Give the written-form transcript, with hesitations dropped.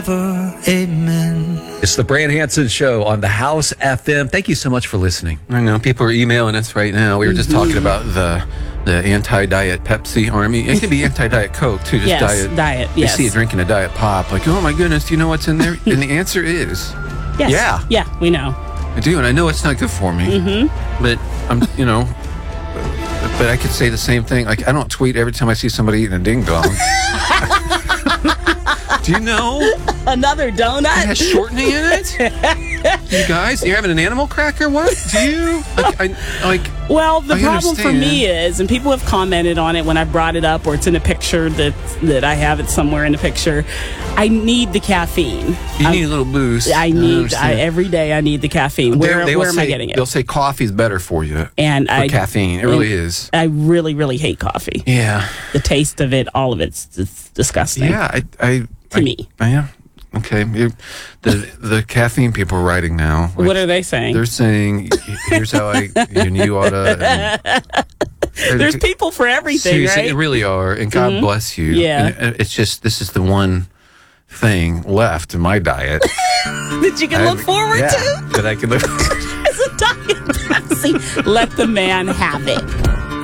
Amen. It's the Brand Hansen Show on the House FM. Thank you so much for listening. I know people are emailing us right now. We were just talking about the anti-diet Pepsi army. It could be anti-diet Coke too. Just Yes, diet, yes. You see you drinking a diet pop, like, oh my goodness, do you know what's in there? And the answer is, Yes. yeah, Yeah, we know. I do, and I know it's not good for me. But I'm, but I could say the same thing. Like, I don't tweet every time I see somebody eating a ding dong. Do you know? Another donut? It has shortening in it? You guys, you're having an animal cracker? What? Do you? Well, the I problem for understand. me is, and people have commented on it when I brought it up, or it's in a picture that I have it somewhere in the picture. I need the caffeine. You need a little boost. Every day I need the caffeine. Where am I getting it? They'll say coffee's better for you. And for caffeine. It really is. I really, really hate coffee. Yeah. The taste of it, all of it's disgusting. Yeah, to me. Yeah. Okay. The caffeine people are writing now. What are they saying? They're saying, here's how you ought to. There's people for everything, seriously, right? They really are. And God bless you. Yeah. And it's just, this is the one thing left in my diet. That you can look forward to? That I can look It's a diet Pepsi. Let the man have it.